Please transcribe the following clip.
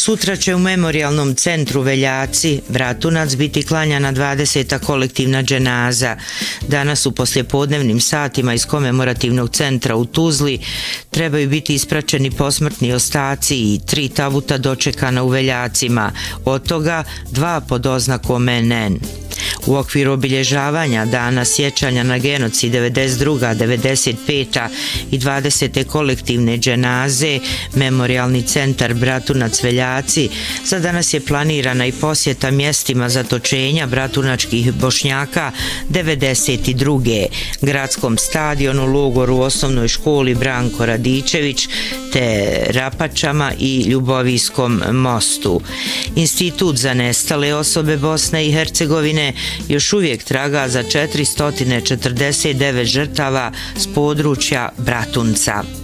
Sutra će u Memorijalnom centru Veljaci Bratunac biti klanjana 20. kolektivna dženaza. Danas u poslijepodnevnim satima iz komemorativnog centra u Tuzli trebaju biti ispraćeni posmrtni ostaci i 3 tabuta dočekana u Veljacima, od toga 2 pod oznakom NN. U okviru obilježavanja dana sjećanja na genocid 92., 95. i 20. kolektivne dženaze, Memorijalni centar Bratunac Veljaci za danas je planirana i posjeta mjestima zatočenja bratunačkih Bošnjaka 92. gradskom stadionu, logoru, osnovnoj školi Branko Radičević te Rapačama i Ljubovijskom mostu. Institut za nestale osobe Bosne i Hercegovine još uvijek traga za 449 žrtava s područja Bratunca.